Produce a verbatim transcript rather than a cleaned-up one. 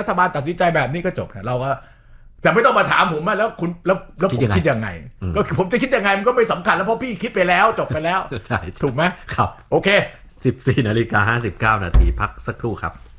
ฐบาลตัดสินใจแบบนี้ก็จบนะเราก็แต่ไม่ต้องมาถามผมว่าแล้วคุณแล้วแล้วผมคิดยังไงก็ผมจะคิดยังไงมันก็ไม่สำคัญแล้วเพราะพี่คิดไปแล้วจบไปแล้วถูกไหมครับโอเคสิบสี่นาฬิกาห้าสิบเก้านาทีพักสักครู่ครับ